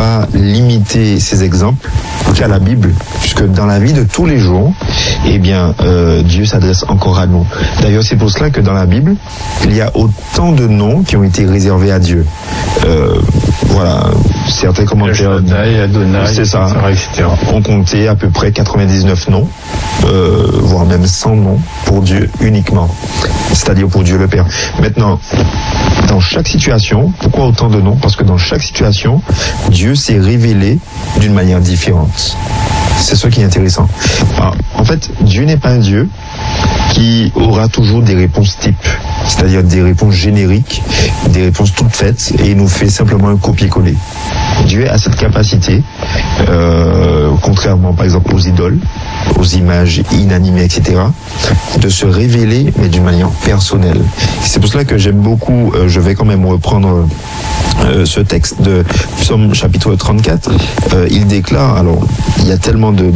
pas limiter ces exemples qu'à la Bible, puisque dans la vie de tous les jours, eh bien, Dieu s'adresse encore à nous. D'ailleurs, c'est pour cela que dans la Bible, il y a autant de noms qui ont été réservés à Dieu. Voilà, certains commentaires, Adonai, c'est ça, etc. ont compté à peu près 99 noms, voire même 100 noms pour Dieu uniquement, c'est-à-dire pour Dieu le Père. Maintenant, dans chaque situation, pourquoi autant de noms? Parce que dans chaque situation, Dieu s'est révélé d'une manière différente. C'est ce qui est intéressant. Alors, en fait, Dieu n'est pas un Dieu qui aura toujours des réponses types, c'est-à-dire des réponses génériques, des réponses toutes faites, et il nous fait simplement un copier-coller. Dieu a cette capacité, contrairement par exemple aux idoles, aux images inanimées, etc., de se révéler, mais d'une manière personnelle. C'est pour cela que j'aime beaucoup, je vais quand même reprendre ce texte de Psaume chapitre 34. Il déclare, alors il y a tellement de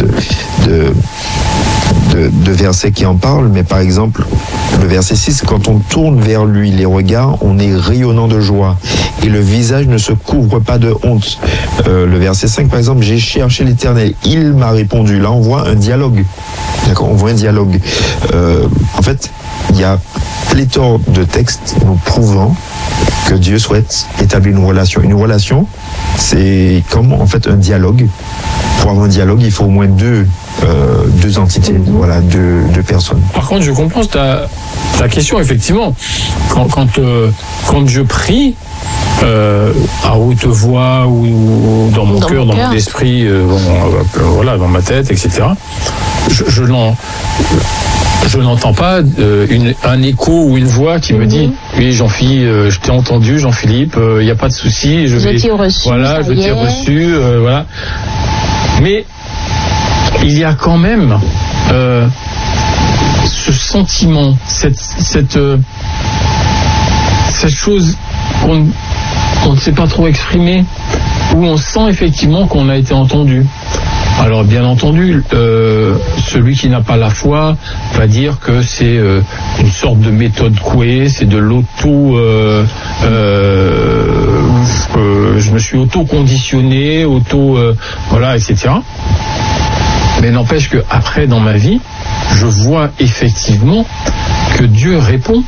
versets qui en parlent, mais par exemple, le verset 6, quand on tourne vers lui les regards, on est rayonnant de joie et le visage ne se couvre pas de honte. Le verset 5, par exemple, j'ai cherché l'Éternel, il m'a répondu. Là, on voit un dialogue. D'accord, on voit un dialogue. En fait, il y a pléthore de textes nous prouvant que Dieu souhaite établir une relation. Une relation, c'est comme en fait un dialogue. Pour avoir un dialogue, il faut au moins deux entités, voilà, deux personnes. Par contre, je comprends ta question, effectivement. Quand je prie, à haute voix ou dans mon cœur, dans mon esprit, voilà, dans ma tête, etc., je n'entends pas un écho ou une voix qui me dit oui, Jean-Philippe, je t'ai entendu, Jean-Philippe, il n'y a pas de souci, je t'ai reçu, voilà, je t'ai reçu, voilà. Mais il y a quand même ce sentiment, cette chose qu'on ne sait pas trop exprimer, où on sent effectivement qu'on a été entendu. Alors bien entendu, celui qui n'a pas la foi va dire que c'est une sorte de méthode couée, c'est de l'auto... je me suis auto-conditionné, voilà, etc. Mais n'empêche qu'après, dans ma vie, je vois effectivement que Dieu répond.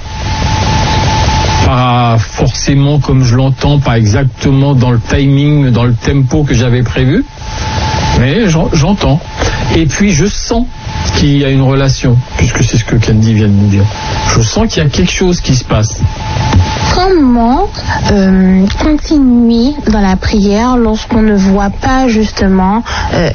Pas forcément comme je l'entends, pas exactement dans le timing, dans le tempo que j'avais prévu, mais j'entends. Et puis je sens qu'il y a une relation, puisque c'est ce que Candy vient de nous dire. Je sens qu'il y a quelque chose qui se passe. Comment continuer dans la prière lorsqu'on ne voit pas justement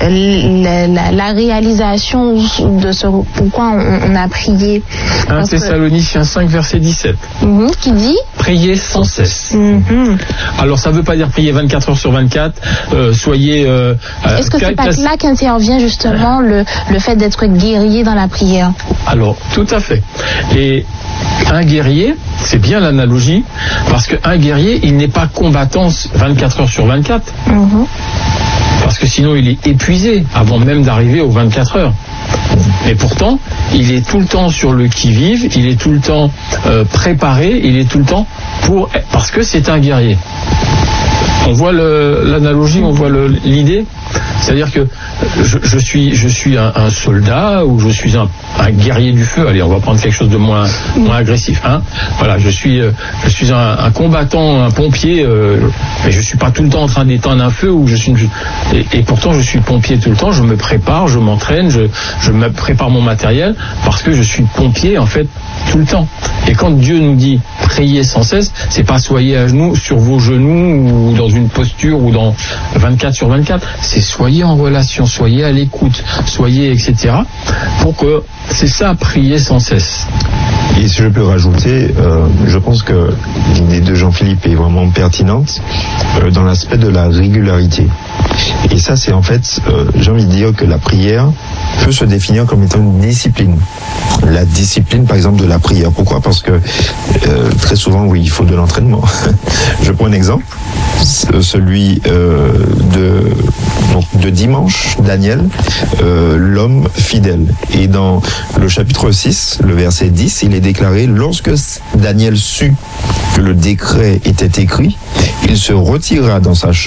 la réalisation de ce pourquoi on a prié? 1 Thessaloniciens 5, verset 17. Qui dit? Priez sans cesse. Alors ça ne veut pas dire prier 24 heures sur 24, soyez... Est-ce que c'est pas là qu'intervient justement le fait d'être guerrier dans la prière? Alors, tout à fait. Et un guerrier, c'est bien l'analogie, parce qu'un guerrier, il n'est pas combattant 24 heures sur 24. Parce que sinon, il est épuisé avant même d'arriver aux 24 heures. Mais pourtant, il est tout le temps sur le qui-vive, il est tout le temps préparé, il est tout le temps parce que c'est un guerrier. On voit l'analogie, on voit l'idée. C'est-à-dire que je suis un soldat ou je suis un guerrier du feu. Allez, on va prendre quelque chose de moins agressif. Hein. Voilà, je suis un combattant, un pompier, mais je suis pas tout le temps en train d'éteindre un feu. Et pourtant je suis pompier tout le temps. Je me prépare, je m'entraîne, je me prépare mon matériel parce que je suis pompier en fait tout le temps. Et quand Dieu nous dit priez sans cesse, c'est pas soyez à genoux sur vos genoux ou dans une posture ou dans 24 sur 24. C'est soyez en relation, soyez à l'écoute, soyez etc. Pour que c'est ça, prier sans cesse. Et si je peux rajouter, je pense que l'idée de Jean-Philippe est vraiment pertinente dans l'aspect de la régularité. Et ça, c'est en fait, j'ai envie de dire que la prière peut se définir comme étant une discipline. La discipline, par exemple, de la prière. Pourquoi? Parce que très souvent, oui, il faut de l'entraînement. Je prends un exemple, celui de dimanche, Daniel, l'homme fidèle. Et dans le chapitre 6, le verset 10, il est déclaré: lorsque Daniel sut que le décret était écrit, il se retira dans sa chambre